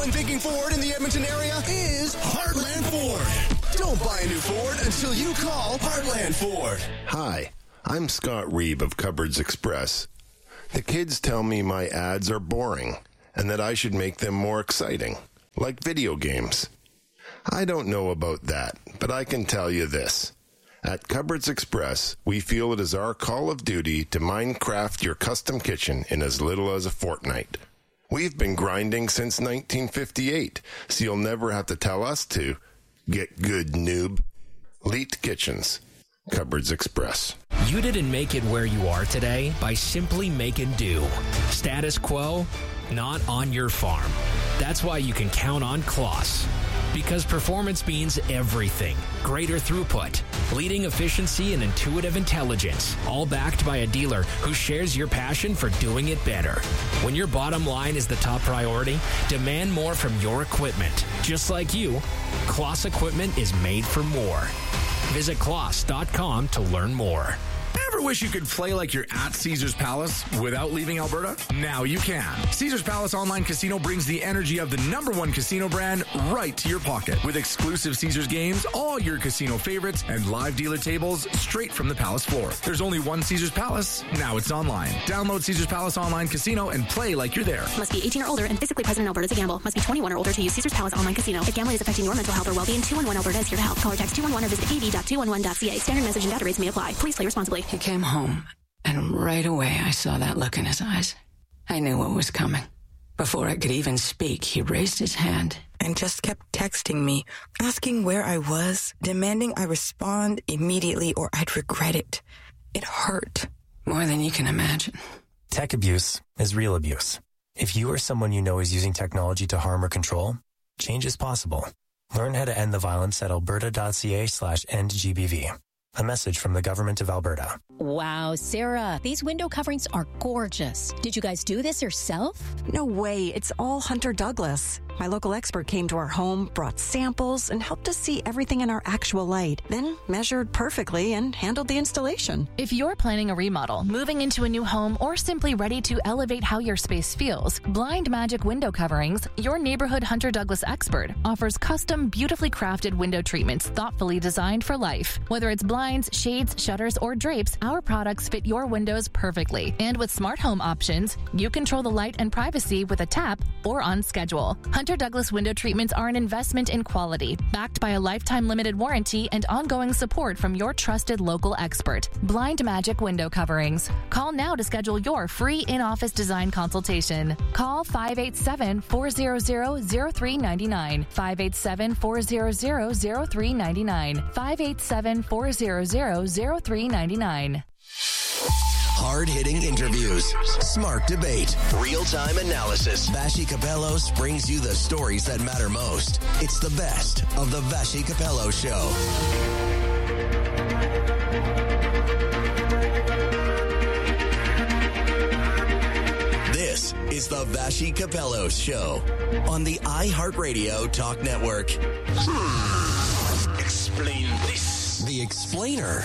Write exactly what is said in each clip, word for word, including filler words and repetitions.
When thinking Ford in the Edmonton area is Heartland Ford. Don't buy a new Ford until you call Heartland Ford. Hi, I'm Scott Reeb of Cupboards Express. The kids tell me my ads are boring and that I should make them more exciting, like video games. I don't know about that, but I can tell you this. At Cupboards Express, we feel it is our call of duty to Minecraft your custom kitchen in as little as a fortnight. We've been grinding since nineteen fifty-eight, so you'll never have to tell us to. Get good, noob. Leet Kitchens. Cupboards Express. You didn't make it where you are today by simply making do. Status quo, not on your farm. That's why you can count on Kloss. Because performance means everything. Greater throughput, leading efficiency, and intuitive intelligence, all backed by a dealer who shares your passion for doing it better. When your bottom line is the top priority, demand more from your equipment. Just like you, Kloss equipment is made for more. Visit kloss dot com to learn more. Ever wish you could play like you're at Caesars Palace without leaving Alberta? Now you can. Caesars Palace Online Casino brings the energy of the number one casino brand right to your pocket. With exclusive Caesars games, all your casino favorites, and live dealer tables straight from the Palace floor. There's only one Caesars Palace. Now it's online. Download Caesars Palace Online Casino and play like you're there. Must be eighteen or older and physically present in Alberta to gamble. Must be twenty-one or older to use Caesars Palace Online Casino. If gambling is affecting your mental health or well-being, two one one Alberta is here to help. Call or text two one one or visit a v dot two one one dot c a. Standard message and data rates may apply. Please play responsibly. He came home, and right away I saw that look in his eyes. I knew what was coming. Before I could even speak, he raised his hand and just kept texting me, asking where I was, demanding I respond immediately or I'd regret it. It hurt. More than you can imagine. Tech abuse is real abuse. If you or someone you know is using technology to harm or control, change is possible. Learn how to end the violence at alberta.ca slash endgbv. A message from the Government of Alberta. Wow, Sarah, these window coverings are gorgeous. Did you guys do this yourself? No way. It's all Hunter Douglas. My local expert came to our home, brought samples, and helped us see everything in our actual light, then measured perfectly and handled the installation. If you're planning a remodel, moving into a new home, or simply ready to elevate how your space feels, Blind Magic Window Coverings, your neighborhood Hunter Douglas expert, offers custom, beautifully crafted window treatments thoughtfully designed for life. Whether it's blinds, shades, shutters, or drapes, our products fit your windows perfectly. And with smart home options, you control the light and privacy with a tap or on schedule. Hunter Douglas window treatments are an investment in quality, backed by a lifetime limited warranty and ongoing support from your trusted local expert. Blind Magic Window Coverings. Call now to schedule your free in-office design consultation. Call five eight seven, four zero zero, zero three nine nine, five eight seven, four zero zero, zero three nine nine, five eight seven, four zero zero, zero three nine nine. Hard-hitting interviews, smart debate, real-time analysis. Vassy Kapelos brings you the stories that matter most. It's the best of the Vassy Kapelos Show. This is the Vassy Kapelos Show on the iHeartRadio Talk Network. Hmm. Explain this. The Explainer.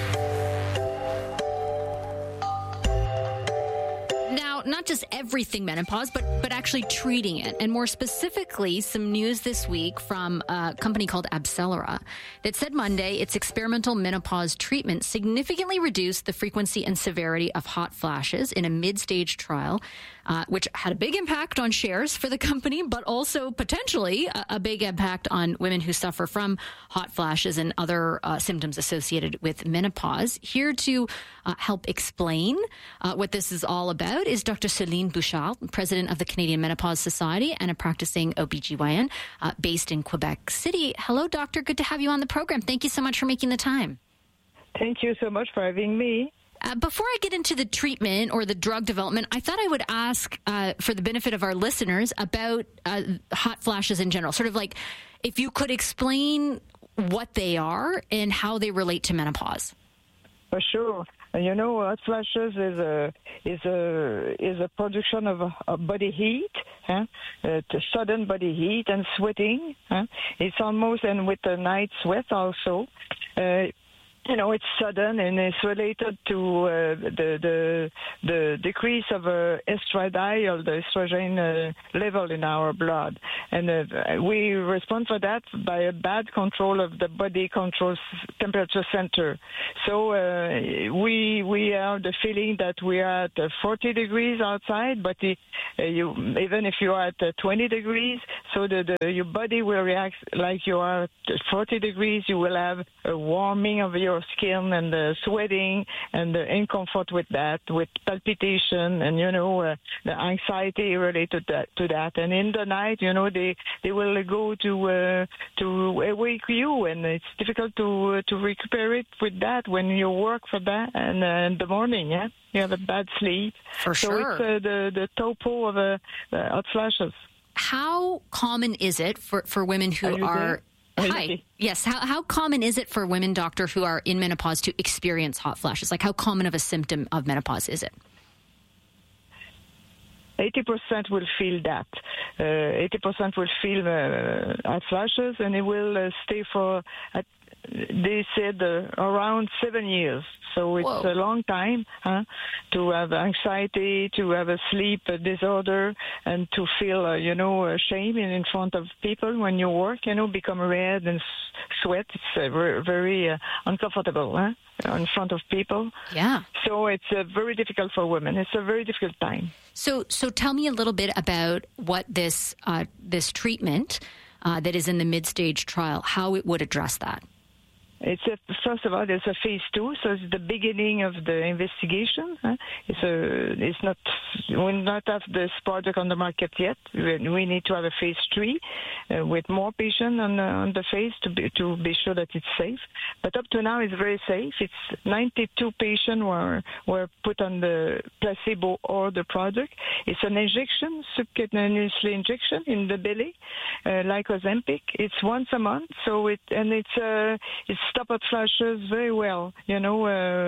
Now, not just everything menopause, but but actually treating it. And more specifically, some news this week from a company called Abcelera that said Monday its experimental menopause treatment significantly reduced the frequency and severity of hot flashes in a mid-stage trial, uh, which had a big impact on shares for the company, but also potentially a, a big impact on women who suffer from hot flashes and other uh, symptoms associated with menopause. Here to uh, help explain uh, what this is all about is Doctor Celine Bouchard, president of the Canadian Menopause Society and a practicing O B G Y N uh, based in Quebec City. Hello, doctor. Good to have you on the program. Thank you so much for making the time. Thank you so much for having me. Uh, before I get into the treatment or the drug development, I thought I would ask, uh, for the benefit of our listeners, about uh, hot flashes in general. Sort of like, if you could explain what they are and how they relate to menopause. For sure. You know, hot flashes is a is a is a production of, of body heat, huh? uh, sudden body heat and sweating. Huh? It's almost, and with the night sweat also. Uh, you know, it's sudden and it's related to uh, the, the the decrease of uh, estradiol, the estrogen uh, level in our blood. And uh, we respond for that by a bad control of the body control temperature center. So uh, we we have the feeling that we are at uh, forty degrees outside, but the, uh, you, even if you are at uh, twenty degrees, so the, the your body will react like you are at forty degrees. You will have a warming of your skin and the sweating and the discomfort with that, with palpitation and, you know, uh, the anxiety related to that, to that. And in the night, you know, they, they will go to uh, to awake you, and it's difficult to uh, to recuperate with that when you work for that and uh, in the morning, yeah? You have a bad sleep. For so sure. So it's uh, the, the topo of uh, uh, hot flashes. How common is it for, for women who are... are Hi. Yes. How how common is it for women, doctor, who are in menopause to experience hot flashes? Like, how common of a symptom of menopause is it? eighty percent will feel that. Uh, eighty percent will feel uh, hot flashes, and it will uh, stay for, uh, they said, uh, around seven years. So it's Whoa. a long time huh, to have anxiety, to have a sleep disorder, and to feel, uh, you know, shame in, in front of people when you work, you know, become red and sweat. It's uh, very, very uh, uncomfortable huh, in front of people. Yeah. So it's uh, very difficult for women. It's a very difficult time. So, so tell me a little bit about what this uh, this treatment uh, that is in the mid-stage trial, how it would address that. It's a, first of all, it's a phase two, so it's the beginning of the investigation. Huh? It's a, it's not, we not have this product on the market yet. We, we need to have a phase three uh, with more patients on, uh, on the phase to be, to be sure that it's safe. But up to now, it's very safe. It's ninety-two patients were were put on the placebo or the product. It's an injection, subcutaneously injection in the belly, uh, like Ozempic. It's once a month, so it and it's uh, it's stop hot flashes very well. You know,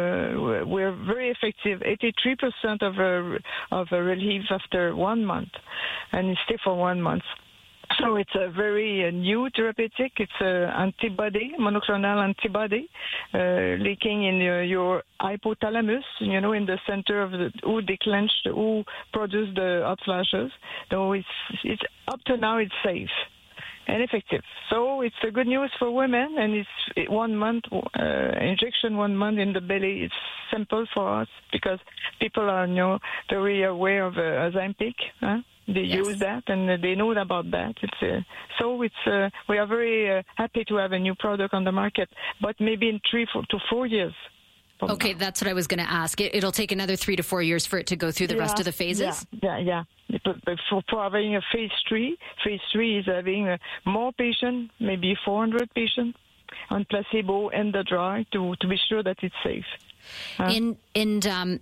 uh, we're very effective. eighty-three percent of a, of a relief after one month, and it's stay for one month. So it's a very uh, new therapeutic. It's an antibody, monoclonal antibody, uh, leaking in your, your hypothalamus, you know, in the center of the, who declench, who produce the hot flashes. So it's, it's up to now it's safe and effective. So it's a good news for women, and it's one month uh, injection, one month in the belly. It's simple for us because people are, you know, very aware of uh, Ozempic. Huh? They yes. use that, and they know about that. It's uh, so it's uh, we are very uh, happy to have a new product on the market, but maybe in three four, to four years. Okay, now. That's what I was going to ask. It, it'll take another three to four years for it to go through the yeah, rest of the phases? Yeah, yeah. yeah. But for, for having a phase three, phase three is having uh, more patients, maybe four hundred patients on placebo and the drug to, to be sure that it's safe. Uh, and and um,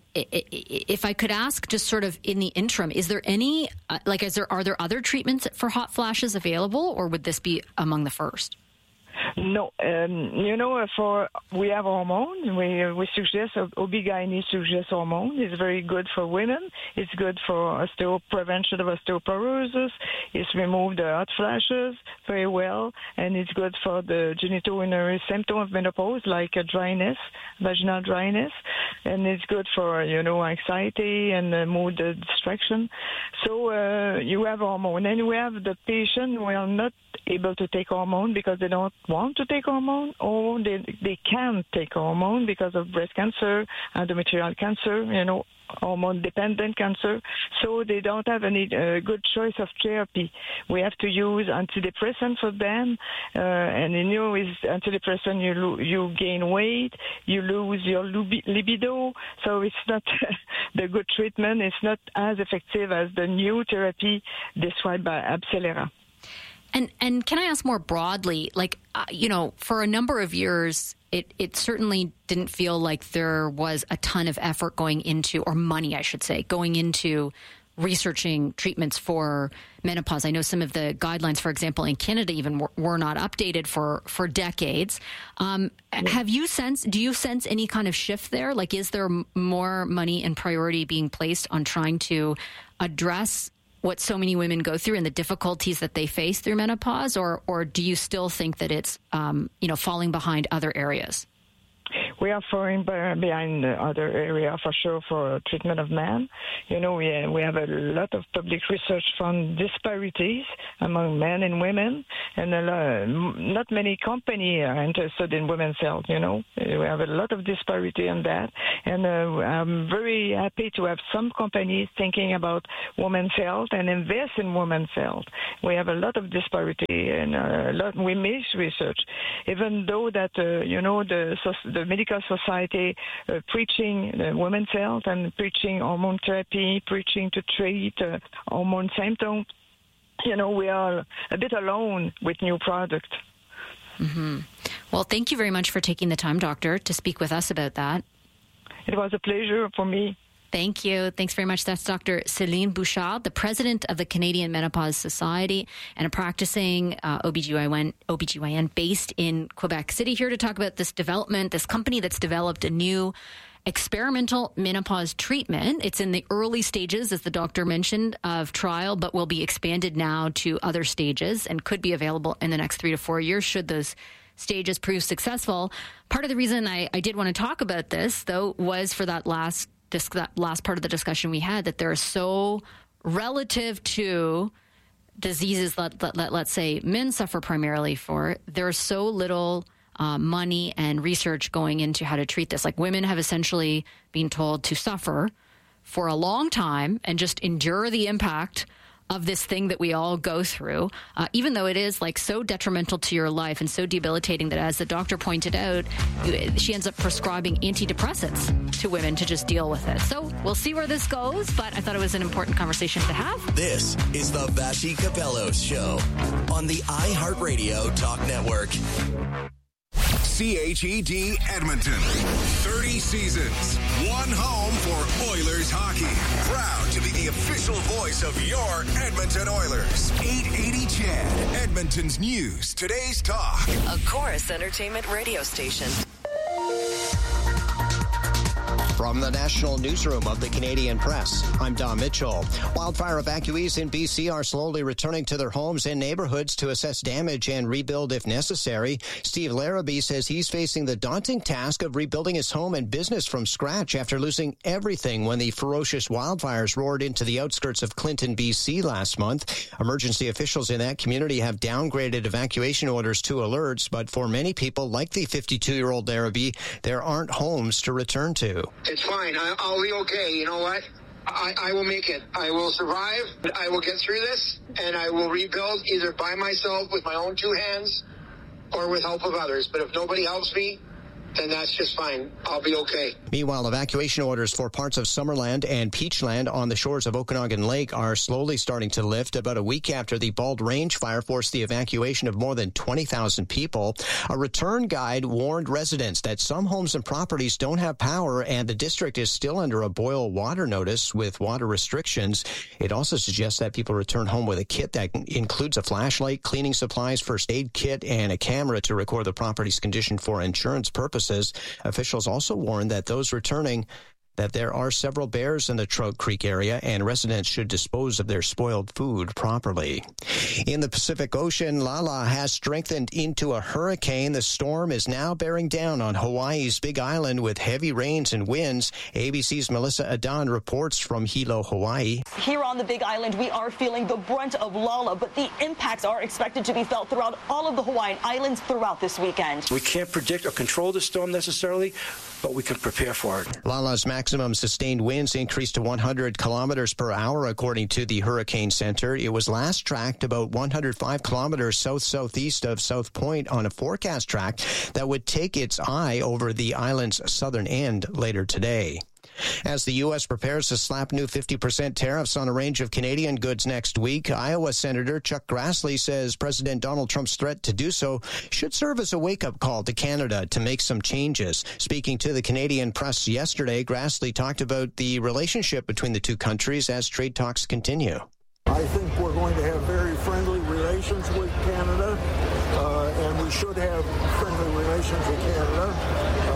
if I could ask, just sort of in the interim, is there any, uh, like, is there are there other treatments for hot flashes available, or would this be among the first? No, um, you know, for we have hormone. We we suggest O B G Y N suggests hormone. It's very good for women. It's good for osteo prevention of osteoporosis. It's removed the hot flashes very well, and it's good for the genitourinary symptom of menopause, like a dryness, vaginal dryness, and it's good for, you know, anxiety and uh, mood uh, distraction. So uh, you have hormone, and we have the patient who are not able to take hormone because they don't want to take hormone, or they they can't take hormone because of breast cancer, endometrial cancer, you know, hormone-dependent cancer. So they don't have any uh, good choice of therapy. We have to use antidepressant for them, uh, and you know, with antidepressant you lo- you gain weight, you lose your libido. So it's not the good treatment. It's not as effective as the new therapy described by Abcellera. And and can I ask more broadly, like, uh, you know, for a number of years, it, it certainly didn't feel like there was a ton of effort going into, or money, I should say, going into researching treatments for menopause. I know some of the guidelines, for example, in Canada even were, were not updated for, for decades. Um, yeah. Have you sense, do you sense any kind of shift there? Like, is there more money and priority being placed on trying to address what so many women go through and the difficulties that they face through menopause, or or do you still think that it's um, you know, falling behind other areas? we are falling behind the other area for sure for treatment of men. You know, we we have a lot of public research on disparities among men and women, and a lot, not many companies are interested in women's health. You know, we have a lot of disparity on that, and uh, I'm very happy to have some companies thinking about women's health and invest in women's health. We have a lot of disparity and a lot. We miss research, even though that uh, you know the the medical society uh, preaching uh, women's health and preaching hormone therapy, preaching to treat uh, hormone symptoms. You know, we are a bit alone with new products. Mm-hmm. Well, thank you very much for taking the time, Doctor, to speak with us about that. It was a pleasure for me. Thank you. Thanks very much. That's Doctor Céline Bouchard, the president of the Canadian Menopause Society and a practicing uh, O B G Y N, O B G Y N based in Quebec City, here to talk about this development, this company that's developed a new experimental menopause treatment. It's in the early stages, as the doctor mentioned, of trial, but will be expanded now to other stages and could be available in the next three to four years should those stages prove successful. Part of the reason I, I did want to talk about this, though, was for that last This, that last part of the discussion we had, that there are so relative to diseases that, that, that let's say men suffer primarily for, there's so little uh, money and research going into how to treat this. Like, women have essentially been told to suffer for a long time and just endure the impact of this thing that we all go through, uh, even though it is like so detrimental to your life and so debilitating that, as the doctor pointed out, she ends up prescribing antidepressants to women to just deal with it. So we'll see where this goes, but I thought it was an important conversation to have. This is the Vassy Capello Show on the iHeartRadio Talk Network. C H E D Edmonton. thirty seasons. One home for Oilers hockey. Proud to be the official voice of your Edmonton Oilers. eight eighty C H E D. Edmonton's news. Today's talk. A Chorus Entertainment radio station. From the National Newsroom of the Canadian Press, I'm Don Mitchell. Wildfire evacuees in B C are slowly returning to their homes and neighborhoods to assess damage and rebuild if necessary. Steve Larrabee says he's facing the daunting task of rebuilding his home and business from scratch after losing everything when the ferocious wildfires roared into the outskirts of Clinton, B C last month. Emergency officials in that community have downgraded evacuation orders to alerts, but for many people, like the fifty-two-year-old Larrabee, there aren't homes to return to. It's fine. I, I'll be okay. You know what? I, I will make it. I will survive. I will get through this, and I will rebuild either by myself with my own two hands or with help of others. But if nobody helps me, then that's just fine. I'll be okay. Meanwhile, evacuation orders for parts of Summerland and Peachland on the shores of Okanagan Lake are slowly starting to lift about a week after the Bald Range fire forced the evacuation of more than twenty thousand people. A return guide warned residents that some homes and properties don't have power, and the district is still under a boil water notice with water restrictions. It also suggests that people return home with a kit that includes a flashlight, cleaning supplies, first aid kit, and a camera to record the property's condition for insurance purposes. Officials also warned that those returning that there are several bears in the Trout Creek area and residents should dispose of their spoiled food properly. In the Pacific Ocean, Lala has strengthened into a hurricane. The storm is now bearing down on Hawaii's Big Island with heavy rains and winds. A B C's Melissa Adan reports from Hilo, Hawaii. Here on the Big Island, we are feeling the brunt of Lala, but the impacts are expected to be felt throughout all of the Hawaiian Islands throughout this weekend. We can't predict or control the storm necessarily, but we can prepare for it. Lala's maximum sustained winds increased to one hundred kilometers per hour, according to the Hurricane Center. It was last tracked about one hundred five kilometers south-southeast of South Point on a forecast track that would take its eye over the island's southern end later today. As the U S prepares to slap new fifty percent tariffs on a range of Canadian goods next week, Iowa Senator Chuck Grassley says President Donald Trump's threat to do so should serve as a wake-up call to Canada to make some changes. Speaking to the Canadian press yesterday, Grassley talked about the relationship between the two countries as trade talks continue. I think we're going to have very friendly relations with Canada, uh, and we should have friendly relations with Canada. Uh, U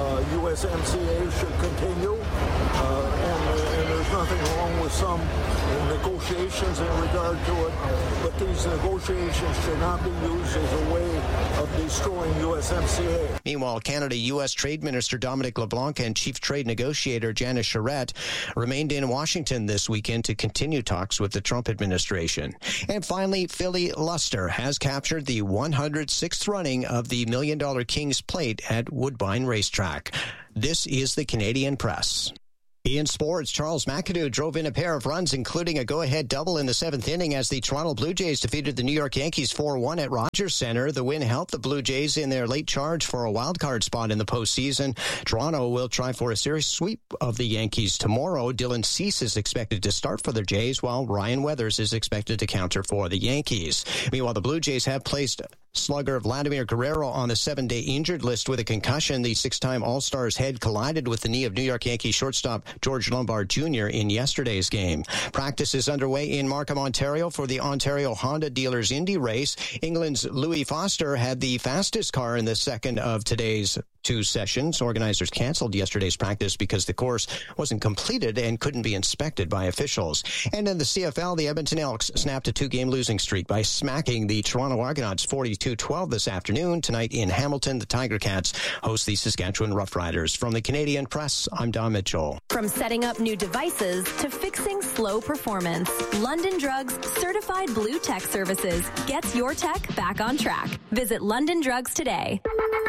S M C A should continue, uh, and, and there's nothing wrong with some negotiations in regard to it, but these negotiations should not be used as a way of destroying U S M C A. Meanwhile, Canada-U S Trade Minister Dominic LeBlanc and Chief Trade Negotiator Janice Charette remained in Washington this weekend to continue talks with the Trump administration. And finally, Philly Luster has captured the one hundred sixth running of the Million Dollar Kings Plate at Woodbine Racetrack. This is the Canadian Press. In sports, Charles McAdoo drove in a pair of runs, including a go-ahead double in the seventh inning as the Toronto Blue Jays defeated the New York Yankees four one at Rogers Center. The win helped the Blue Jays in their late charge for a wild-card spot in the postseason. Toronto will try for a series sweep of the Yankees tomorrow. Dylan Cease is expected to start for the Jays, while Ryan Weathers is expected to counter for the Yankees. Meanwhile, the Blue Jays have placed slugger Vladimir Guerrero on the seven-day injured list with a concussion. The six-time All-Star's head collided with the knee of New York Yankees shortstop George Lombard Junior in yesterday's game. Practice is underway in Markham, Ontario for the Ontario Honda Dealers Indy race. England's Louis Foster had the fastest car in the second of today's two sessions. Organizers canceled yesterday's practice because the course wasn't completed and couldn't be inspected by officials. And in the C F L, the Edmonton Elks snapped a two-game losing streak by smacking the Toronto Argonauts forty-two twelve this afternoon. Tonight in Hamilton, the Tiger Cats host the Saskatchewan Roughriders. From the Canadian Press, I'm Don Mitchell. From setting up new devices to fixing slow performance, London Drugs Certified Blue Tech Services gets your tech back on track. Visit London Drugs today.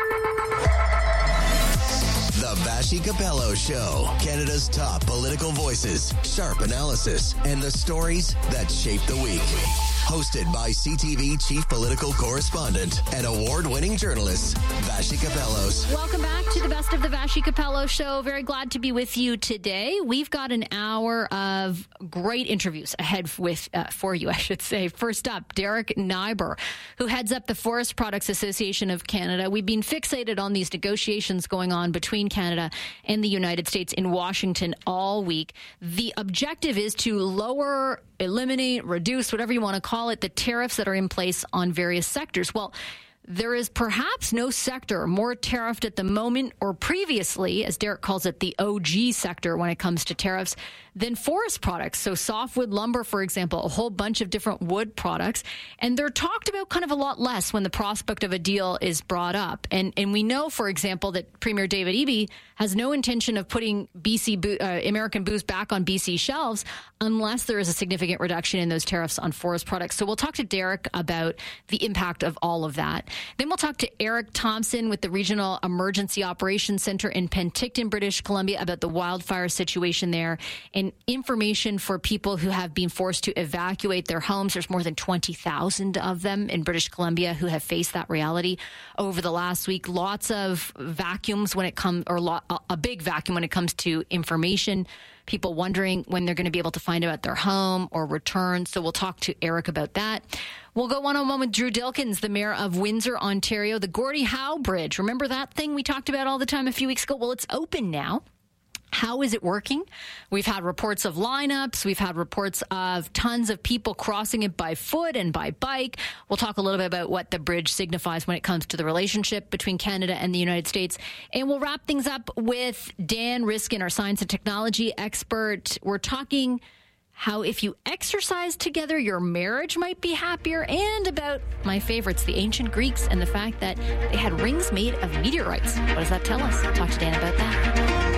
The Vassy Capello Show. Canada's top political voices, sharp analysis, and the stories that shape the week. Hosted by C T V Chief Political Correspondent and award-winning journalist, Vassy Capellos. Welcome back to the Best of the Vassy Capello Show. Very glad to be with you today. We've got an hour of great interviews ahead with uh, for you, I should say. First up, Derek Nyber, who heads up the Forest Products Association of Canada. We've been fixated on these negotiations going on between Canada and the United States in Washington all week. The objective is to lower, eliminate, reduce, whatever you want to call it, the tariffs that are in place on various sectors. Well, there is perhaps no sector more tariffed at the moment or previously, as Derek calls it, the O G sector when it comes to tariffs, than forest products. So softwood lumber, for example, a whole bunch of different wood products. And they're talked about kind of a lot less when the prospect of a deal is brought up. And and we know, for example, that Premier David Eby has no intention of putting B C uh, American booze back on B C shelves unless there is a significant reduction in those tariffs on forest products. So we'll talk to Derek about the impact of all of that. Then we'll talk to Eric Thompson with the Regional Emergency Operations Center in Penticton, British Columbia, about the wildfire situation there and information for people who have been forced to evacuate their homes. There's more than twenty thousand of them in British Columbia who have faced that reality over the last week. Lots of vacuums when it comes, or lo- a big vacuum when it comes to information. People wondering when they're going to be able to find out their home or return. So we'll talk to Eric about that. We'll go one-on-one with Drew Dilkins, the mayor of Windsor, Ontario. The Gordie Howe Bridge. Remember that thing we talked about all the time a few weeks ago? Well, it's open now. How is it working? We've had reports of lineups. We've had reports of tons of people crossing it by foot and by bike. We'll talk a little bit about what the bridge signifies when it comes to the relationship between Canada and the United States. And we'll wrap things up with Dan Riskin, our science and technology expert. We're talking how if you exercise together, your marriage might be happier, and about my favorites, the ancient Greeks, and the fact that they had rings made of meteorites. What does that tell us? I'll talk to Dan about that.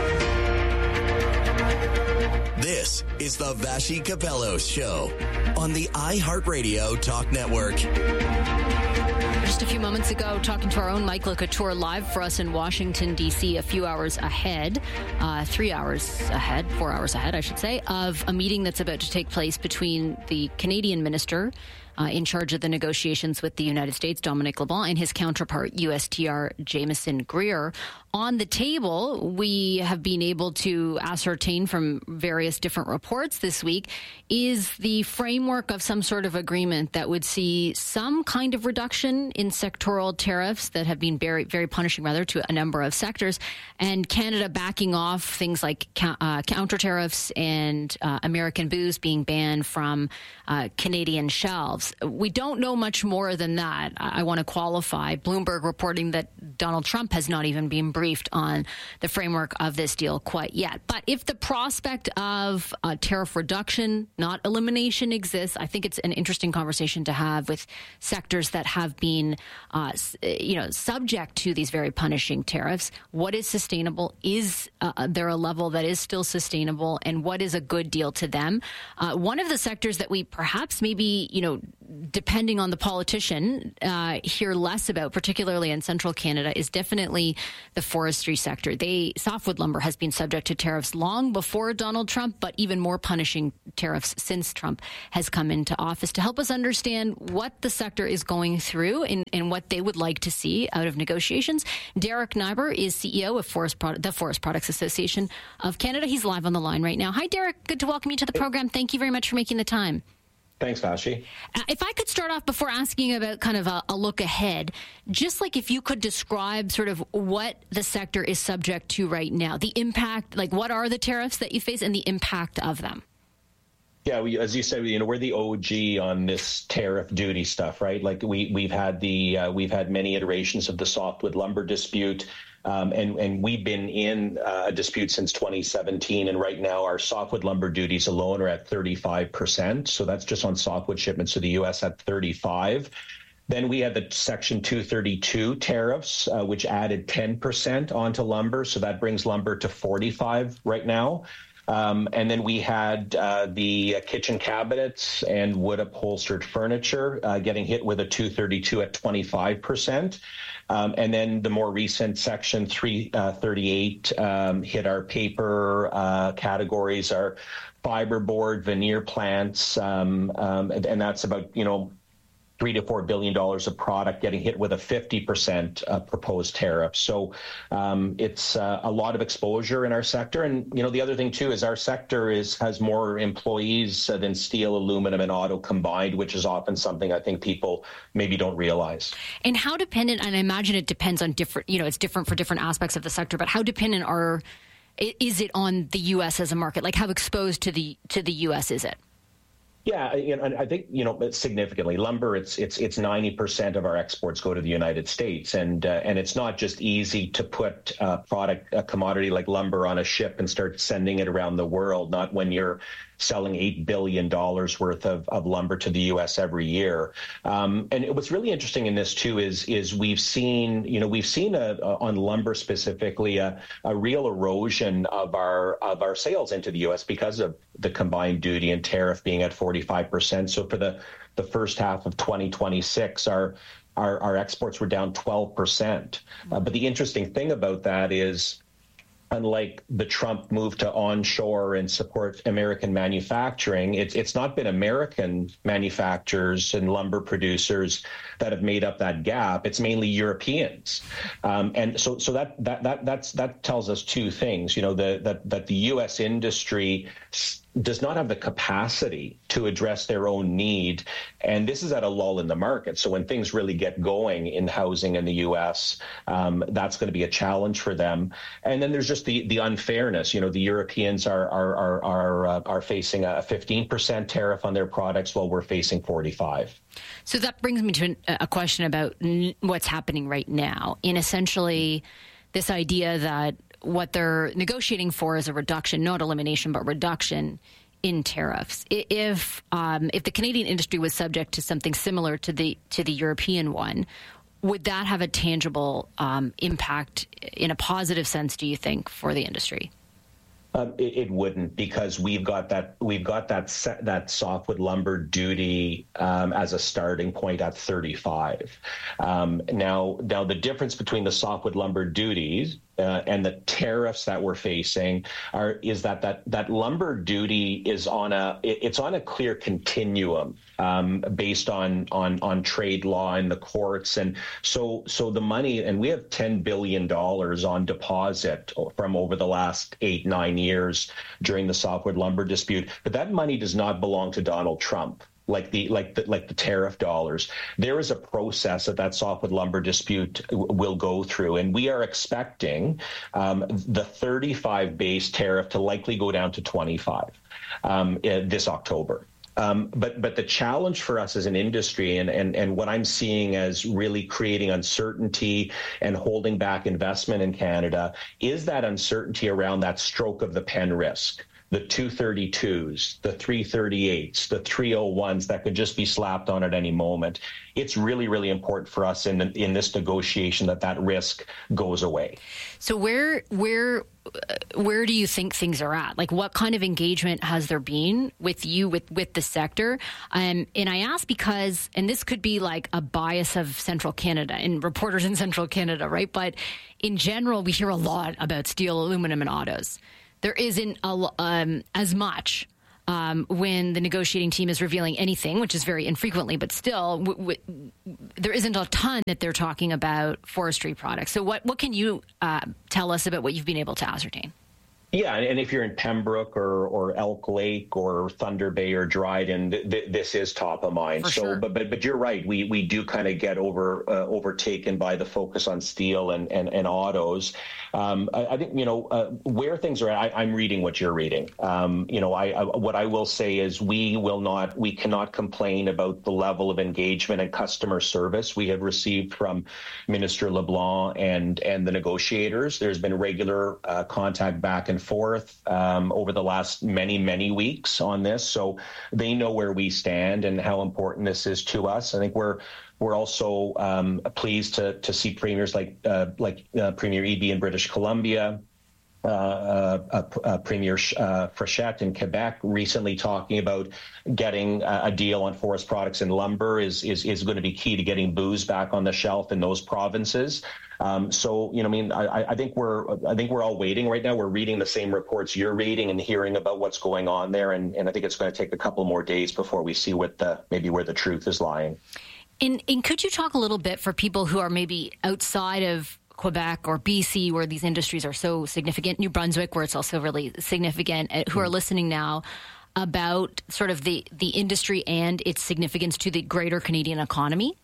This is the Vassy Capellos Show on the iHeartRadio Talk Network. Just a few moments ago, talking to our own Mike LeCouture live for us in Washington, D C, a few hours ahead, uh, three hours ahead, four hours ahead, I should say, of a meeting that's about to take place between the Canadian minister Uh, in charge of the negotiations with the United States, Dominic LeBlanc, and his counterpart, U S T R Jameson Greer. On the table, we have been able to ascertain from various different reports this week is the framework of some sort of agreement that would see some kind of reduction in sectoral tariffs that have been very, very punishing, rather, to a number of sectors, and Canada backing off things like uh, counter tariffs and uh, American booze being banned from uh, Canadian shelves. themselves. We don't know much more than that. I, I want to qualify. Bloomberg reporting that Donald Trump has not even been briefed on the framework of this deal quite yet. But if the prospect of uh, tariff reduction, not elimination, exists, I think it's an interesting conversation to have with sectors that have been, uh, you know, subject to these very punishing tariffs. What is sustainable? Is uh, there a level that is still sustainable? And what is a good deal to them? Uh, one of the sectors that we perhaps maybe, you know, depending on the politician, uh, hear less about, particularly in central Canada, is definitely the forestry sector. They softwood lumber has been subject to tariffs long before Donald Trump, but even more punishing tariffs since Trump has come into office. To help us understand what the sector is going through and, and what they would like to see out of negotiations, Derek Nyber is C E O of Forest Pro- the Forest Products Association of Canada. He's live on the line right now. Hi, Derek. Good to welcome you to the program. Thank you very much for making the time. Thanks, Vashi. Uh, if I could start off before asking about kind of a, a look ahead, just like if you could describe sort of what the sector is subject to right now, the impact, like what are the tariffs that you face and the impact of them? Yeah, we, as you said, you know, we're the O G on this tariff duty stuff, right? Like we we've had the uh, we've had many iterations of the softwood lumber dispute. Um, and, and we've been in uh, a dispute since twenty seventeen, and right now our softwood lumber duties alone are at thirty-five percent. So that's just on softwood shipments to the U S at thirty-five. Then we had the Section two thirty-two tariffs, uh, which added ten percent onto lumber. So that brings lumber to forty-five right now. Um, and then we had uh, the kitchen cabinets and wood upholstered furniture uh, getting hit with a two thirty-two at twenty-five percent. Um, and then the more recent Section three thirty-eight um, hit our paper uh, categories, our fiberboard, veneer plants, um, um, and, and that's about, you know, three to four billion dollars of product getting hit with a fifty percent uh, proposed tariff. So um, it's uh, a lot of exposure in our sector. And, you know, the other thing, too, is our sector is has more employees uh, than steel, aluminum and auto combined, which is often something I think people maybe don't realize. And how dependent, and I imagine it depends on different, you know, it's different for different aspects of the sector, but how dependent are is it on the U S as a market? Like how exposed to the to the U S is it? Yeah, you know, I think, you know, significantly lumber, it's it's it's ninety percent of our exports go to the United States. And uh, and it's not just easy to put a product, a commodity like lumber on a ship and start sending it around the world, not when you're selling eight billion dollars worth of, of lumber to the U S every year. Um, and what's really interesting in this, too, is is we've seen, you know, we've seen a, a, on lumber specifically a, a real erosion of our of our sales into the U S because of the combined duty and tariff being at forty-five percent. So for the, the first half of twenty twenty-six, our our, our exports were down twelve percent. Uh, but the interesting thing about that is, unlike the Trump move to onshore and support American manufacturing, it's it's not been American manufacturers and lumber producers that have made up that gap. It's mainly Europeans, um, and so so that that that that's that tells us two things. You know, the, that that the U S industry does not have the capacity to address their own need. And this is at a lull in the market. So when things really get going in housing in the U S, um, that's going to be a challenge for them. And then there's just the the unfairness. You know, the Europeans are are are are, uh, are facing a fifteen percent tariff on their products while we're facing forty-five. So that brings me to a question about what's happening right now in essentially this idea that what they're negotiating for is a reduction, not elimination, but reduction in tariffs. If um, if the Canadian industry was subject to something similar to the to the European one, would that have a tangible um, impact in a positive sense, do you think, for the industry? Um, it, it wouldn't, because we've got that we've got that set, that softwood lumber duty um, as a starting point at thirty-five. Um, now, now the difference between the softwood lumber duties uh, and the tariffs that we're facing are is that that that lumber duty is on a it, it's on a clear continuum um, based on on on trade law in the courts, and so so the money, and we have ten billion dollars on deposit from over the last eight nine years during the softwood lumber dispute, but that money does not belong to Donald Trump. Like the like the like the tariff dollars, there is a process that that softwood lumber dispute w- will go through, and we are expecting um, the thirty-five base tariff to likely go down to twenty-five um, this October. Um, but but the challenge for us as an industry, and, and, and what I'm seeing as really creating uncertainty and holding back investment in Canada, is that uncertainty around that stroke of the pen risk. The two thirty-twos, the three thirty-eights, the three oh ones that could just be slapped on at any moment. It's really, really important for us in the, in this negotiation that that risk goes away. So where where where do you think things are at? Like, what kind of engagement has there been with you with with the sector? Um, and I ask because, and this could be like a bias of Central Canada and reporters in Central Canada, right? But in general, we hear a lot about steel, aluminum, and autos. There isn't a, um, as much um, when the negotiating team is revealing anything, which is very infrequently, but still, w- w- there isn't a ton that they're talking about forestry products. So what, what can you uh, tell us about what you've been able to ascertain? Yeah, and if you're in Pembroke or, or Elk Lake or Thunder Bay or Dryden, th- th- this is top of mind. For so, sure. but but but you're right. We we do kind of get over uh, overtaken by the focus on steel and and, and autos. Um, I, I think you know uh, where things are at. I, I'm reading what you're reading. Um, you know, I, I what I will say is we will not, we cannot complain about the level of engagement and customer service we have received from Minister LeBlanc and and the negotiators. There's been regular uh, contact back and forth um, over the last many, many weeks on this. So they know where we stand and how important this is to us. I think we're we're also um, pleased to to see premiers like uh, like uh, Premier Eby in British Columbia, uh, uh, uh, Premier uh, Frechette in Quebec recently talking about getting a, a deal on forest products and lumber is is is going to be key to getting booze back on the shelf in those provinces. Um, so, you know, I mean, I, I think we're I think we're all waiting right now. We're reading the same reports you're reading and hearing about what's going on there. And, and I think it's going to take a couple more days before we see what the maybe where the truth is lying. And, and could you talk a little bit for people who are maybe outside of Quebec or B C, where these industries are so significant, New Brunswick, where it's also really significant, uh, who are listening now, about sort of the, the industry and its significance to the greater Canadian economy?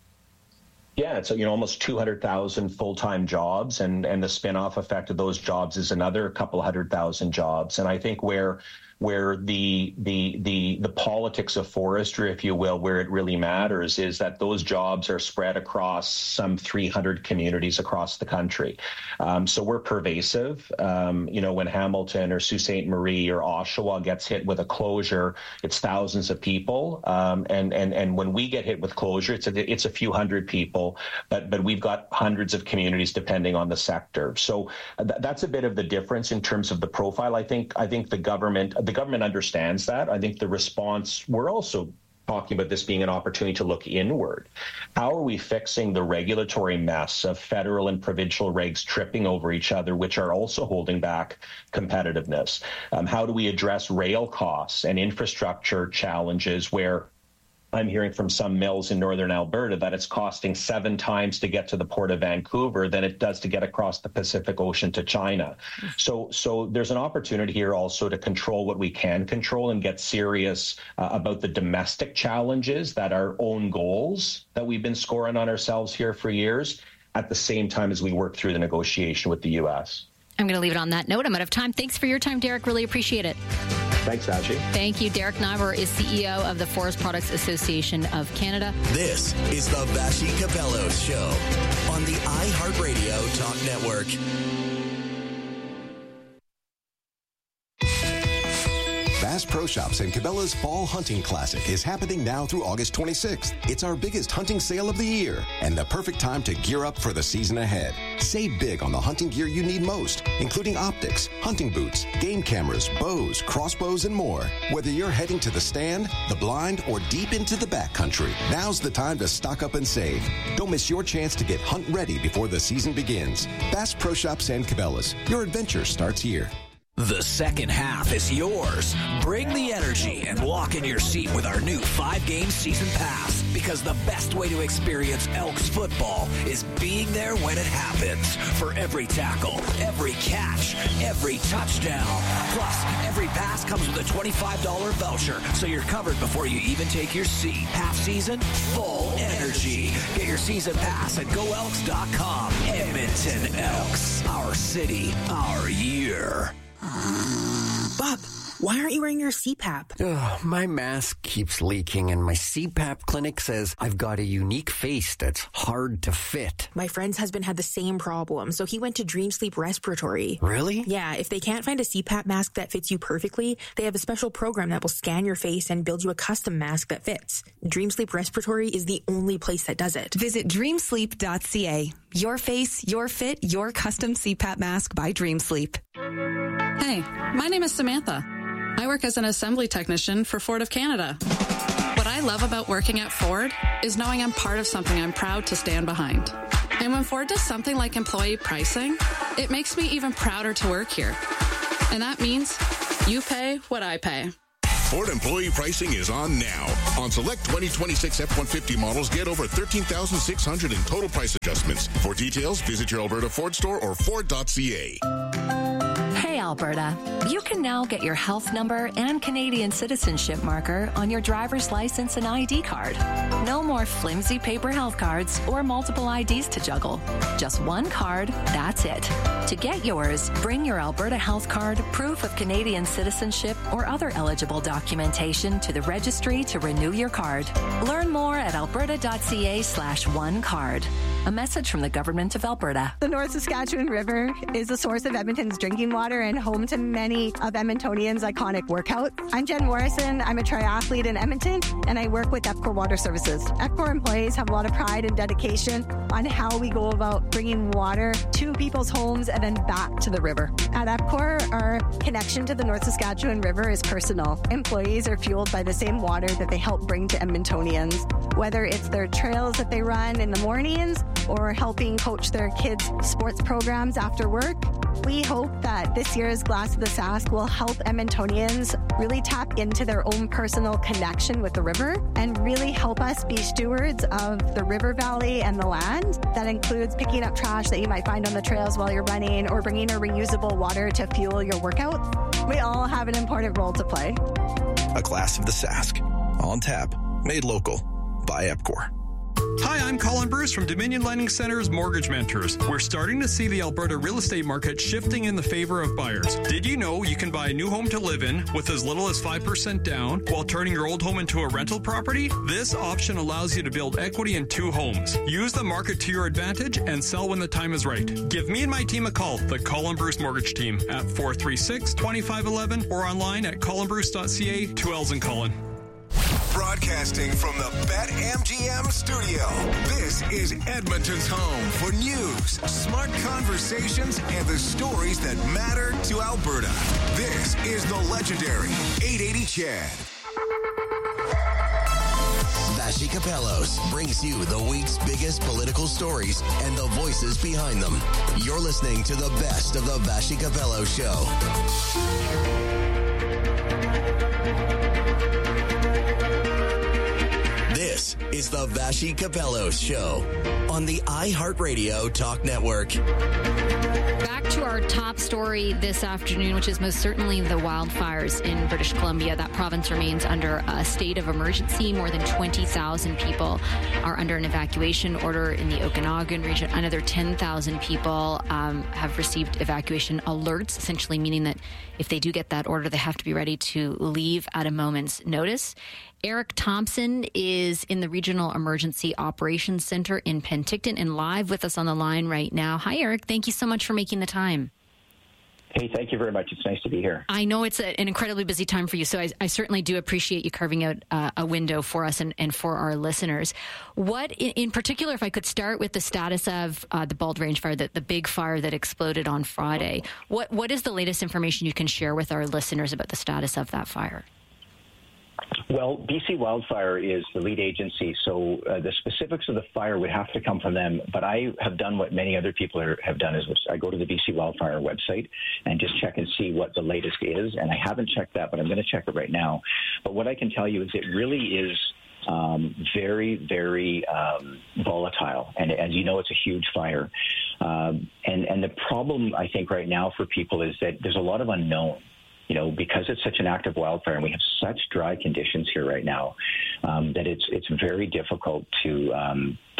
Yeah, it's you know almost two hundred thousand full-time jobs, and and the spin-off effect of those jobs is another couple hundred thousand jobs. And I think where where the the the the politics of forestry, if you will, where it really matters is that those jobs are spread across some three hundred communities across the country. Um, so we're pervasive. Um, you know, when Hamilton or Sault Ste. Marie or Oshawa gets hit with a closure, it's thousands of people. Um, and and and when we get hit with closure, it's a, it's a few hundred people, but but we've got hundreds of communities depending on the sector. So th- that's a bit of the difference in terms of the profile. I think I think the government. The government understands that. I think the response, we're also talking about this being an opportunity to look inward. How are we fixing the regulatory mess of federal and provincial regs tripping over each other, which are also holding back competitiveness? Um, how do we address rail costs and infrastructure challenges where I'm hearing from some mills in northern Alberta that it's costing seven times to get to the Port of Vancouver than it does to get across the Pacific Ocean to China. So so there's an opportunity here also to control what we can control and get serious uh, about the domestic challenges that are own goals that we've been scoring on ourselves here for years, at the same time as we work through the negotiation with the U S. I'm going to leave it on that note. I'm out of time. Thanks for your time, Derek. Really appreciate it. Thanks, Vashi. Thank you. Derek Nybor is C E O of the Forest Products Association of Canada. This is the Vashi Capello Show on the iHeartRadio Talk Network. Bass Pro Shops and Cabela's Fall Hunting Classic is happening now through August twenty-sixth. It's our biggest hunting sale of the year and the perfect time to gear up for the season ahead. Save big on the hunting gear you need most, including optics, hunting boots, game cameras, bows, crossbows, and more. Whether you're heading to the stand, the blind, or deep into the backcountry, now's the time to stock up and save. Don't miss your chance to get hunt ready before the season begins. Bass Pro Shops and Cabela's. Your adventure starts here. The second half is yours. Bring the energy and walk in your seat with our new five-game season pass, because the best way to experience Elks football is being there when it happens. For every tackle, every catch, every touchdown. Plus, every pass comes with a twenty-five dollars voucher, so you're covered before you even take your seat. Half season, full energy. Get your season pass at go elks dot com. Edmonton Elks, our city, our year. Bob, Why aren't you wearing your C PAP? Ugh, my mask keeps leaking, and my C PAP clinic says I've got a unique face that's hard to fit. My friend's husband had the same problem, so he went to Dream Sleep Respiratory. Really? Yeah, if they can't find a C PAP mask that fits you perfectly, they have a special program that will scan your face and build you a custom mask that fits. Dream Sleep Respiratory is the only place that does it. Visit dream sleep dot c a. Your face, your fit, your custom C PAP mask by Dream Sleep. Hey, my name is Samantha. I work as an assembly technician for Ford of Canada. What I love about working at Ford is knowing I'm part of something I'm proud to stand behind. And when Ford does something like employee pricing, it makes me even prouder to work here. And that means you pay what I pay. Ford employee pricing is on now. On select twenty twenty-six F one fifty models, get over thirteen thousand six hundred dollars in total price adjustments. For details, visit your Alberta Ford store or Ford dot c a. Hey, Alberta, you can now get your health number and Canadian citizenship marker on your driver's license and I D card. No more flimsy paper health cards or multiple I Ds to juggle. Just one card, that's it. To get yours, bring your Alberta health card, proof of Canadian citizenship, or other eligible documentation to the registry to renew your card. Learn more at alberta dot c a slash one card. A message from the Government of Alberta. The North Saskatchewan River is a source of Edmonton's drinking water and home to many of Edmontonians' iconic workouts. I'm Jen Morrison. I'm a triathlete in Edmonton, and I work with EPCOR Water Services. EPCOR employees have a lot of pride and dedication on how we go about bringing water to people's homes and then back to the river. At EPCOR, our connection to the North Saskatchewan River is personal. Employees are fueled by the same water that they help bring to Edmontonians, whether it's their trails that they run in the mornings or helping coach their kids' sports programs after work. We hope that this year's Glass of the Sask will help Edmontonians really tap into their own personal connection with the river and really help us be stewards of the river valley and the land. That includes picking up trash that you might find on the trails while you're running or bringing a reusable water to fuel your workouts. We all have an important role to play. A Glass of the Sask. On tap. Made local. By EPCOR. Hi, I'm Colin Bruce from Dominion Lending Center's Mortgage Mentors. We're starting to see the Alberta real estate market shifting in the favor of buyers. Did you know you can buy a new home to live in with as little as five percent down while turning your old home into a rental property? This option allows you to build equity in two homes. Use the market to your advantage and sell when the time is right. Give me and my team a call, the Colin Bruce Mortgage Team, at four three six, two five one one or online at colin bruce dot c a. Two L's in Colin. Broadcasting from the BetMGM studio, this is Edmonton's home for news, smart conversations, and the stories that matter to Alberta. This is the legendary eight eighty C H E D. Vassy Kapelos brings you the week's biggest political stories and the voices behind them. You're listening to the best of the Vassy Kapelos Show. This is the Vassy Kapelos Show on the iHeartRadio Talk Network. Back to our top story this afternoon, which is most certainly the wildfires in British Columbia. That province remains under a state of emergency. More than twenty thousand people are under an evacuation order in the Okanagan region. Another ten thousand people um, have received evacuation alerts, essentially meaning that if they do get that order, they have to be ready to leave at a moment's notice. Eric Thompson is in the Regional Emergency Operations Center in Penticton and live with us on the line right now. Hi, Eric. Thank you so much for making the time. Hey, thank you very much. It's nice to be here. I know it's a, an incredibly busy time for you, so I, I certainly do appreciate you carving out uh, a window for us and, and for our listeners. What, in, in particular, if I could start with the status of uh, the Bald Range fire, the, the big fire that exploded on Friday, what what is the latest information you can share with our listeners about the status of that fire? Well, B C Wildfire is the lead agency, so uh, the specifics of the fire would have to come from them. But I have done what many other people are, have done, is I go to the B C Wildfire website and just check and see what the latest is. And I haven't checked that, but I'm going to check it right now. But what I can tell you is it really is um, very, very um, volatile. And as you know, it's a huge fire. Um, and, and the problem, I think, right now for people is that there's a lot of unknown. You know, because it's such an active wildfire and we have such dry conditions here right now, um, that it's it's very difficult to, um, to to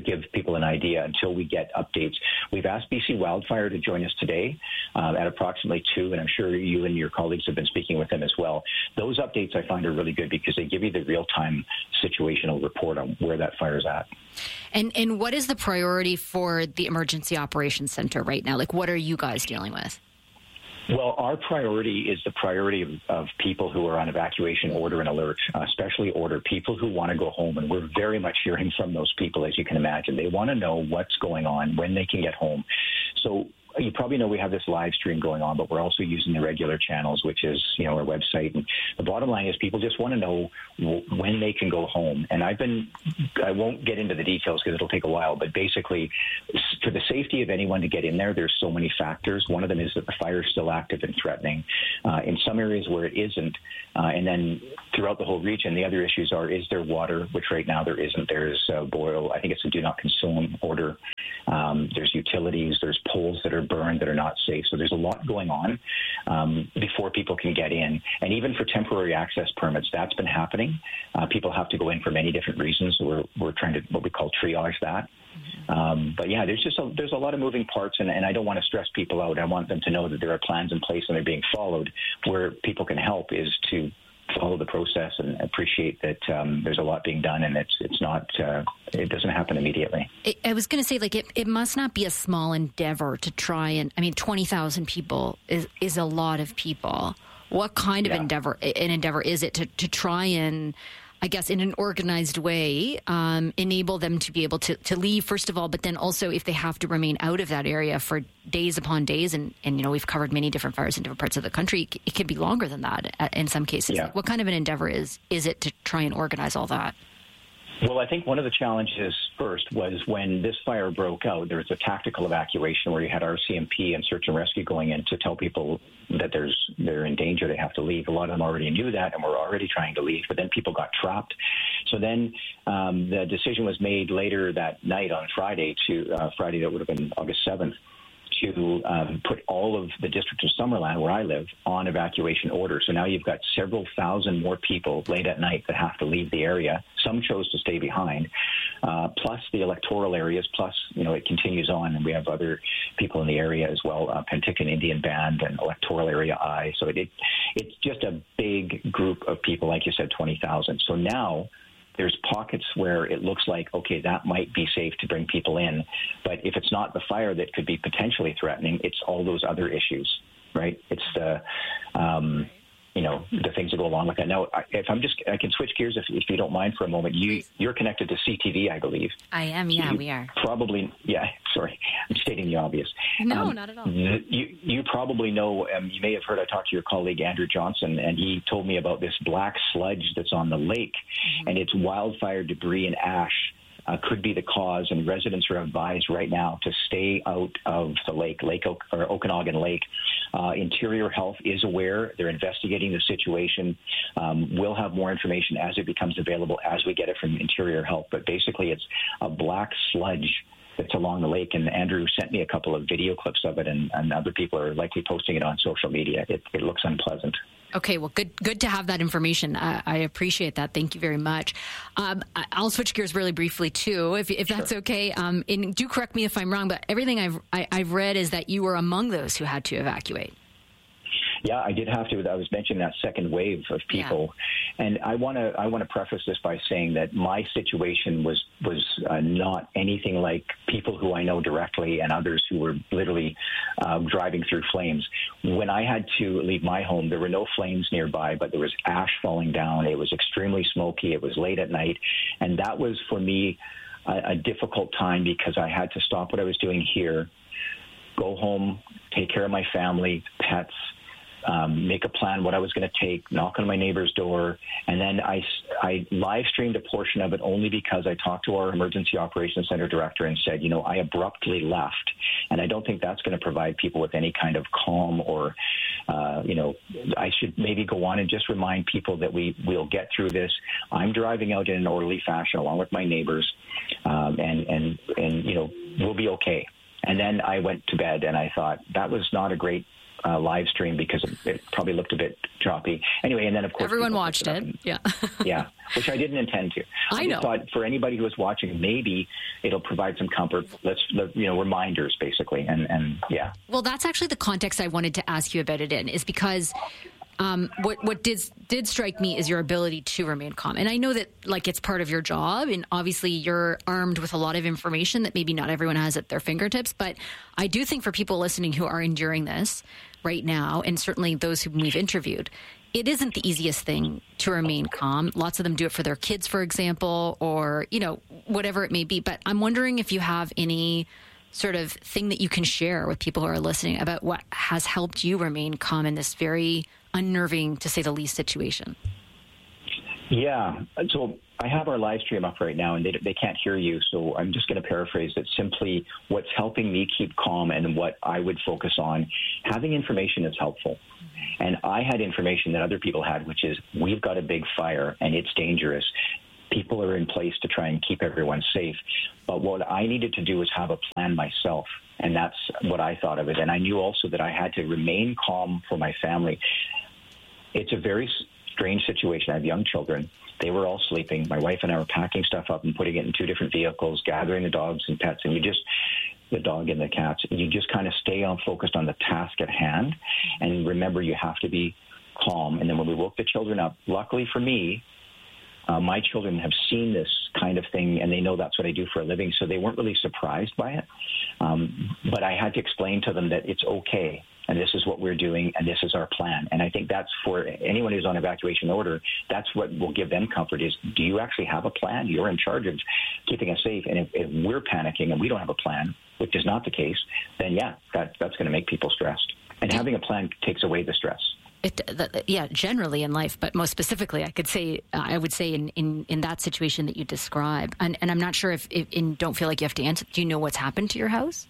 give people an idea until we get updates. We've asked B C Wildfire to join us today uh, at approximately two, and I'm sure you and your colleagues have been speaking with them as well. Those updates I find are really good because they give you the real-time situational report on where that fire is at. And and what is the priority for the Emergency Operations Center right now? Like, what are you guys dealing with? Well, our priority is the priority of, of people who are on evacuation order and alert, uh, especially order, people who want to go home. And we're very much hearing from those people, as you can imagine. They want to know what's going on, when they can get home. So you probably know we have this live stream going on, but we're also using the regular channels, which is, you know, our website. And the bottom line is people just want to know w- when they can go home. And I've been, I won't get into the details because it'll take a while, but basically for the safety of anyone to get in there, there's so many factors. One of them is that the fire is still active and threatening. Uh, in some areas where it isn't, uh, and then throughout the whole region, the other issues are, is there water, which right now there isn't. There's uh, boil. I think it's a do not consume order. Um, there's utilities. There's poles that are burned that are not safe. So there's a lot going on um, before people can get in. And even for temporary access permits, that's been happening. Uh, people have to go in for many different reasons. So we're, we're trying to what we call triage that. Um, but yeah, there's just a, there's a lot of moving parts, and, and I don't want to stress people out. I want them to know that there are plans in place and they're being followed. Where people can help is to follow the process and appreciate that um, there's a lot being done, and it's it's not uh, it doesn't happen immediately. It, I was going to say, like, it, it must not be a small endeavor to try and, I mean, twenty thousand people is is a lot of people. What kind of yeah. endeavor an endeavor is it to to try and, I guess, in an organized way, um, enable them to be able to, to leave, first of all, but then also if they have to remain out of that area for days upon days, and, and you know, we've covered many different fires in different parts of the country, it can be longer than that in some cases. Yeah. Like, what kind of an endeavor is, is it to try and organize all that? Well, I think one of the challenges first was when this fire broke out, there was a tactical evacuation where you had R C M P and search and rescue going in to tell people that there's they're in danger, they have to leave. A lot of them already knew that and were already trying to leave, but then people got trapped. So then um, the decision was made later that night on Friday, to uh, Friday that would have been August seventh, to um, put all of the district of Summerland, where I live, on evacuation order. So now you've got several thousand more people late at night that have to leave the area. Some chose to stay behind, uh, plus the electoral areas, plus, you know, it continues on, and we have other people in the area as well, uh, Penticton Indian Band and electoral area I. So it, it it's just a big group of people, like you said, twenty thousand. So now there's pockets where it looks like, okay, that might be safe to bring people in. But if it's not the fire that could be potentially threatening, it's all those other issues, right? It's the, um, you know, the things that go along with that. Now, if I'm just, I can switch gears if, if you don't mind for a moment. You, you're connected to C T V, I believe. I am, yeah, you we are. Probably, yeah, sorry. I'm stating the obvious. No, um, not at all. You, you probably know, um, you may have heard, I talked to your colleague, Andrew Johnson, and he told me about this black sludge that's on the lake, mm-hmm. and it's wildfire debris and ash. Uh, could be the cause, and residents are advised right now to stay out of the lake, Lake o- or Okanagan Lake. Uh, Interior Health is aware. They're investigating the situation. Um, we'll have more information as it becomes available as we get it from Interior Health. But basically, it's a black sludge that's along the lake, and Andrew sent me a couple of video clips of it, and, and other people are likely posting it on social media. It, it looks unpleasant. Okay, well, good good to have that information. I, I appreciate that. Thank you very much. Um, I, I'll switch gears really briefly, too, if, if that's sure. okay. Um, and do correct me if I'm wrong, but everything I've, I, I've read is that you were among those who had to evacuate. Yeah, I did have to. I was mentioning that second wave of people, yeah. and I want to I want to preface this by saying that my situation was was uh, not anything like people who I know directly and others who were literally uh, driving through flames. When I had to leave my home, there were no flames nearby, but there was ash falling down. It was extremely smoky. It was late at night, and that was for me a, a difficult time because I had to stop what I was doing here, go home, take care of my family, pets. Um, make a plan what I was going to take, knock on my neighbor's door, and then I, I live streamed a portion of it only because I talked to our Emergency Operations Center director and said, you know, I abruptly left, and I don't think that's going to provide people with any kind of calm or, uh, you know, I should maybe go on and just remind people that we will get through this. I'm driving out in an orderly fashion along with my neighbors, um, and, and, and, you know, we'll be okay. And then I went to bed, and I thought that was not a great uh, live stream because it, it probably looked a bit choppy. Anyway, and then of course everyone watched it. it. Yeah, yeah, which I didn't intend to. I, I know. Thought for anybody who was watching, maybe it'll provide some comfort. Let's you know reminders basically, and and yeah. Well, that's actually the context I wanted to ask you about it in, is because. Um, what what did did strike me is your ability to remain calm, and I know that like it's part of your job, and obviously you're armed with a lot of information that maybe not everyone has at their fingertips. But I do think for people listening who are enduring this right now, and certainly those whom we've interviewed, it isn't the easiest thing to remain calm. Lots of them do it for their kids, for example, or you know whatever it may be. But I'm wondering if you have any sort of thing that you can share with people who are listening about what has helped you remain calm in this very unnerving, to say the least, situation. Yeah. So I have our live stream up right now, and they, they can't hear you. So I'm just going to paraphrase it. Simply, what's helping me keep calm and what I would focus on, having information is helpful. And I had information that other people had, which is we've got a big fire and it's dangerous. People are in place to try and keep everyone safe. But what I needed to do was have a plan myself. And that's what I thought of it. And I knew also that I had to remain calm for my family. It's a very strange situation. I have young children. They were all sleeping. My wife and I were packing stuff up and putting it in two different vehicles, gathering the dogs and pets. And you just, the dog and the cats, you just kind of stay on focused on the task at hand. And remember, you have to be calm. And then when we woke the children up, luckily for me, Uh, my children have seen this kind of thing, and they know that's what I do for a living, so they weren't really surprised by it. Um, but I had to explain to them that it's okay, and this is what we're doing, and this is our plan. And I think that's for anyone who's on evacuation order, that's what will give them comfort is, do you actually have a plan? You're in charge of keeping us safe. And if, if we're panicking and we don't have a plan, which is not the case, then, yeah, that, that's going to make people stressed. And having a plan takes away the stress. It, the, yeah, generally in life, but most specifically, I could say, uh, I would say in, in, in that situation that you describe, and, and I'm not sure if, if in Don't Feel Like You Have to Answer, do you know what's happened to your house?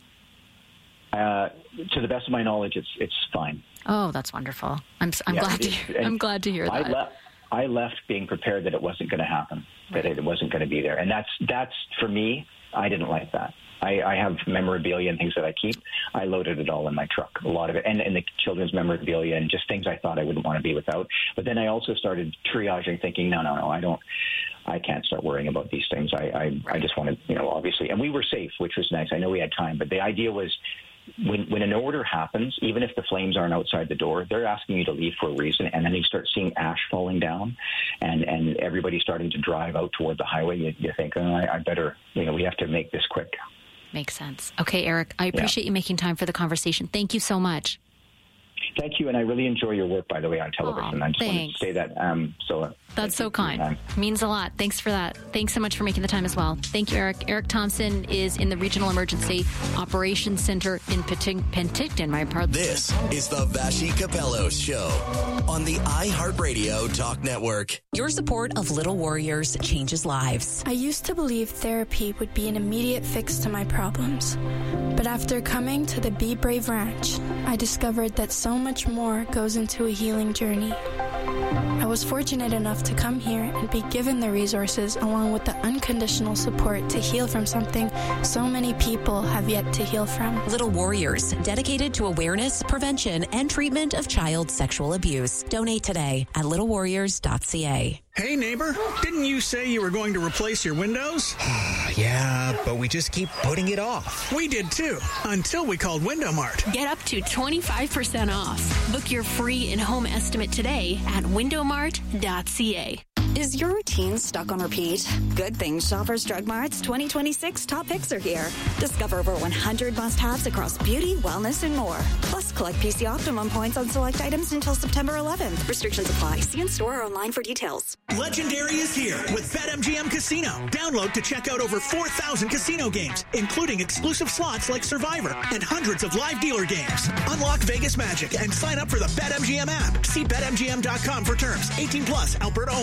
Uh, to the best of my knowledge, it's it's fine. Oh, that's wonderful. I'm I'm yeah, glad to hear, I'm glad to hear I that. Le- I left being prepared that it wasn't going to happen, that it wasn't going to be there, and that's that's for me. I didn't like that. I, I have memorabilia and things that I keep. I loaded it all in my truck, a lot of it, and, and the children's memorabilia and just things I thought I wouldn't want to be without. But then I also started triaging, thinking, no, no, no, I don't, I can't start worrying about these things. I, I, I just wanted, you know, obviously, and we were safe, which was nice. I know we had time, but the idea was when, when an order happens, even if the flames aren't outside the door, they're asking you to leave for a reason. And then you start seeing ash falling down and, and everybody starting to drive out toward the highway. You, you think, oh, I, I better, you know, we have to make this quick. Makes sense. Okay, Eric, I appreciate yeah. you making time for the conversation. Thank you so much. Thank you, and I really enjoy your work, by the way, on television. Aww, I just thanks. wanted to say that. Um, so That's so kind. Means a lot. Thanks for that. Thanks so much for making the time as well. Thank you, Eric. Eric Thompson is in the Regional Emergency Operations Center in Penticton. My pardon. This is the Vassy Capello Show on the iHeartRadio Talk Network. Your support of Little Warriors changes lives. I used to believe therapy would be an immediate fix to my problems. But after coming to the Be Brave Ranch, I discovered that so much more goes into a healing journey. I was fortunate enough to come here and be given the resources along with the unconditional support to heal from something so many people have yet to heal from. Little Warriors, dedicated to awareness, prevention, and treatment of child sexual abuse. Donate today at little warriors dot c a. Hey, neighbor, didn't you say you were going to replace your windows? Yeah, but we just keep putting it off. We did too, until we called Window Mart. Get up to twenty-five percent off. Book your free in-home estimate today at window mart dot c a. Is your routine stuck on repeat? Good thing Shoppers Drug Mart's twenty twenty-six top picks are here. Discover over one hundred must-haves across beauty, wellness, and more. Plus, collect P C Optimum points on select items until September eleventh. Restrictions apply. See in store or online for details. Legendary is here with BetMGM Casino. Download to check out over four thousand casino games, including exclusive slots like Survivor and hundreds of live dealer games. Unlock Vegas Magic and sign up for the BetMGM app. See bet M G M dot com for terms. eighteen plus, Alberta only. Please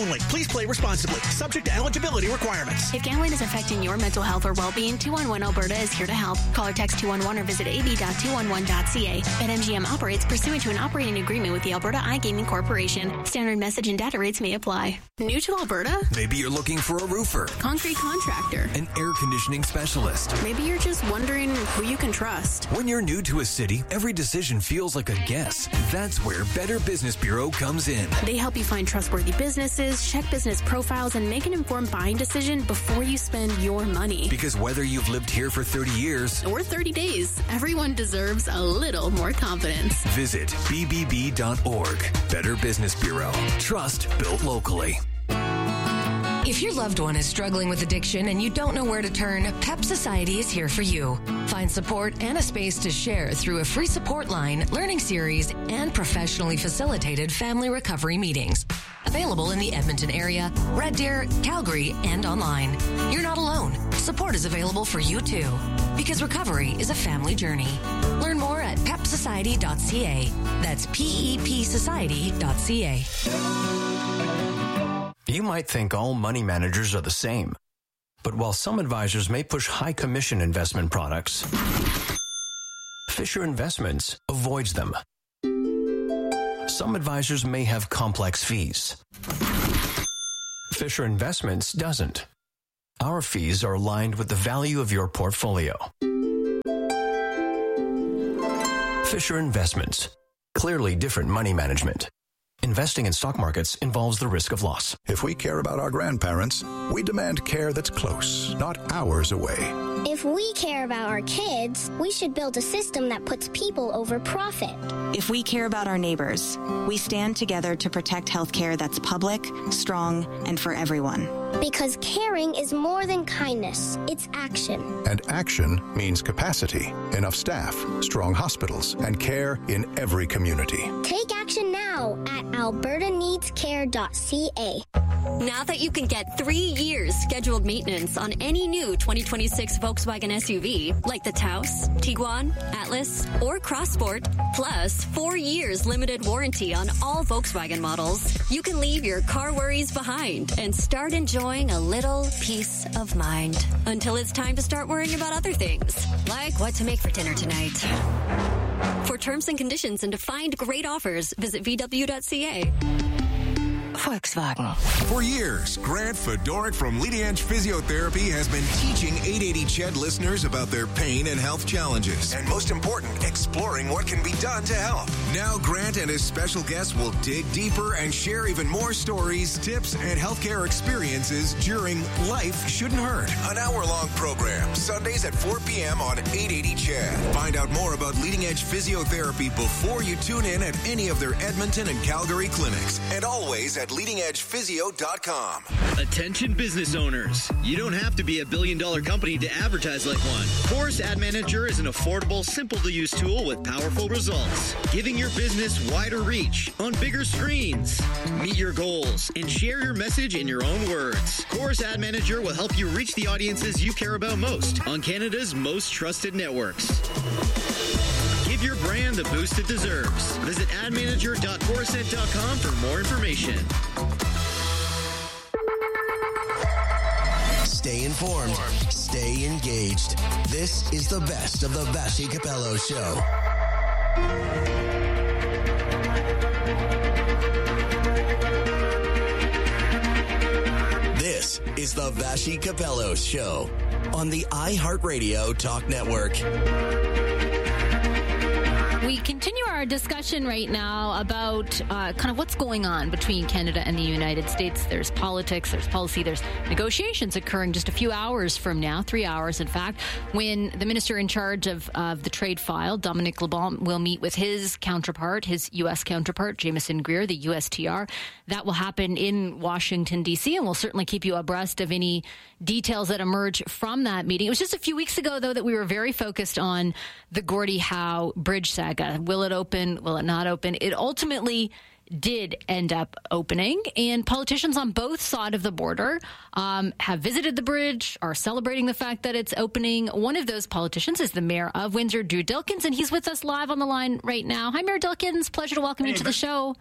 play responsibly. Subject to eligibility requirements. If gambling is affecting your mental health or well-being, two one one Alberta is here to help. Call or text two one one or visit a b dot two one one dot c a. BetMGM operates pursuant to an operating agreement with the Alberta iGaming Corporation. Standard message and data rates may apply. New to Alberta? Maybe you're looking for a roofer, Concrete contractor, an air conditioning specialist. Maybe you're just wondering who you can trust. When you're new to a city, every decision feels like a guess. That's where Better Business Bureau comes in. They help you find trustworthy businesses, check business profiles, and make an informed buying decision before you spend your money. Because whether you've lived here for thirty years or thirty days, everyone deserves a little more confidence. Visit b b b dot org. Better Business Bureau. Trust built locally. If your loved one is struggling with addiction and you don't know where to turn, PEP Society is here for you. Find support and a space to share through a free support line, learning series, and professionally facilitated family recovery meetings. Available in the Edmonton area, Red Deer, Calgary, and online. You're not alone. Support is available for you too. Because recovery is a family journey. Learn more at pep society dot c a. That's P E P society dot c a. You might think all money managers are the same. But while some advisors may push high commission investment products, Fisher Investments avoids them. Some advisors may have complex fees. Fisher Investments doesn't. Our fees are aligned with the value of your portfolio. Fisher Investments. Clearly different money management. Investing in stock markets involves the risk of loss. If we care about our grandparents, we demand care that's close, not hours away. If we care about our kids, we should build a system that puts people over profit. If we care about our neighbors, we stand together to protect healthcare that's public, strong, and for everyone. Because caring is more than kindness, it's action. And action means capacity, enough staff, strong hospitals, and care in every community. Take action now at alberta needs care dot c a. Now that you can get three years scheduled maintenance on any new twenty twenty-six Volkswagen S U V, like the Taos, Tiguan, Atlas, or Crossport, plus four years limited warranty on all Volkswagen models, you can leave your car worries behind and start enjoying a little peace of mind. Until it's time to start worrying about other things, like what to make for dinner tonight. For terms and conditions and to find great offers, visit v w dot c a. Volkswagen. For years, Grant Fedoric from Leading Edge Physiotherapy has been teaching eight eighty C H E D listeners about their pain and health challenges. And most important, exploring what can be done to help. Now Grant and his special guests will dig deeper and share even more stories, tips, and healthcare experiences during Life Shouldn't Hurt. An hour-long program, Sundays at four p.m. on eight eighty C H E D. Find out more about Leading Edge Physiotherapy before you tune in at any of their Edmonton and Calgary clinics. And always at leading edge physio dot com. Attention business owners. You don't have to be a billion dollar company to advertise like one. Chorus Ad Manager is an affordable, simple to use tool with powerful results, giving your business wider reach on bigger screens. Meet your goals and share your message in your own words. Chorus Ad Manager will help you reach the audiences you care about most on Canada's most trusted networks. Give your brand the boost it deserves. Visit ad manager dot chorused dot com for more information. Stay informed. Stay engaged. This is the best of the Vassy Capello Show. This is the Vassy Capello Show on the iHeartRadio Talk Network. We continue our discussion right now about uh, kind of what's going on between Canada and the United States. There's politics, there's policy, there's negotiations occurring just a few hours from now, three hours in fact, when the minister in charge of, of the trade file, Dominic LeBlanc, will meet with his counterpart, his U S counterpart, Jameson Greer, the U S T R. That will happen in Washington, D C, and we'll certainly keep you abreast of any details that emerge from that meeting. It was just a few weeks ago, though, that we were very focused on the Gordie Howe bridge saga. Will it open? Will it not open? It ultimately did end up opening, and politicians on both sides of the border um, have visited the bridge, are celebrating the fact that it's opening. One of those politicians is the mayor of Windsor, Drew Dilkens, and he's with us live on the line right now. Hi, Mayor Dilkens. Pleasure to welcome hey, you to the show.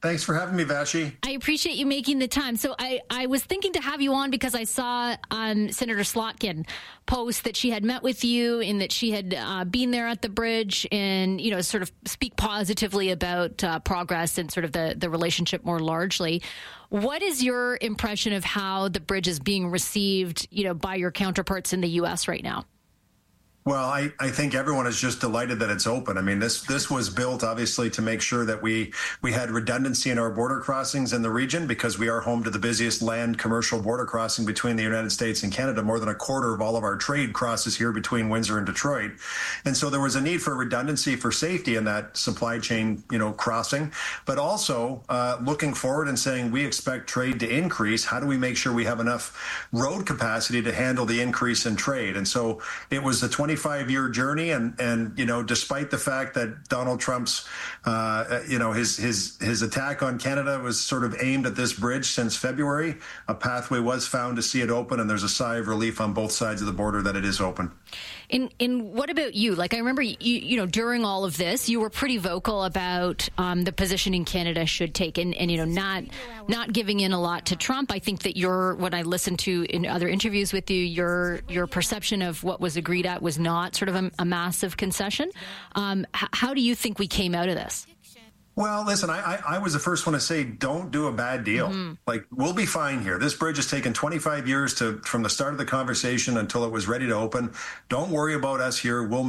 Thanks for having me, Vashi. I appreciate you making the time. So I, I was thinking to have you on because I saw um, Senator Slotkin post that she had met with you and that she had uh, been there at the bridge and, you know, sort of speak positively about uh, progress and sort of the, the relationship more largely. What is your impression of how the bridge is being received, you know, by your counterparts in the U S right now? Well, I, I think everyone is just delighted that it's open. I mean, this this was built, obviously, to make sure that we we had redundancy in our border crossings in the region because we are home to the busiest land commercial border crossing between the United States and Canada. More than a quarter of all of our trade crosses here between Windsor and Detroit. And so there was a need for redundancy for safety in that supply chain, you know, crossing, but also uh, looking forward and saying we expect trade to increase. How do we make sure we have enough road capacity to handle the increase in trade? And so it was a twenty-five year journey. And, and, you know, despite the fact that Donald Trump's, uh, you know, his, his, his attack on Canada was sort of aimed at this bridge since February, a pathway was found to see it open. And there's a sigh of relief on both sides of the border that it is open. And, and what about you? Like, I remember, you, you know, during all of this, you were pretty vocal about um, the positioning Canada should take and, and, you know, not not giving in a lot to Trump. I think that your, when I listened to in other interviews with you, your your perception of what was agreed at was not sort of a, a massive concession. Um, h- how do you think we came out of this? Well, listen, I, I, I was the first one to say, don't do a bad deal. Mm-hmm. Like, we'll be fine here. This bridge has taken twenty-five years to from the start of the conversation until it was ready to open. Don't worry about us here. We'll